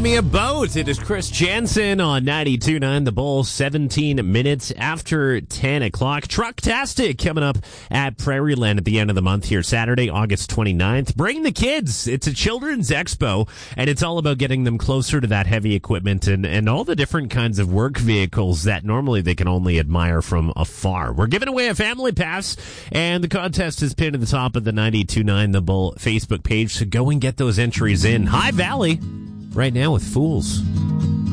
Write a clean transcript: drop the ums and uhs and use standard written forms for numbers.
Me a Boat. It is Chris Jansen on 92.9 The Bull, 17 minutes after 10 o'clock. Trucktastic coming up at Prairieland at the end of the month here, Saturday, August 29th. Bring the kids. It's a children's expo, and it's all about getting them closer to that heavy equipment and all the different kinds of work vehicles that normally they can only admire from afar. We're giving away a family pass, and the contest is pinned at the top of the 92.9 The Bull Facebook page, so go and get those entries in. High Valley right now with Fools.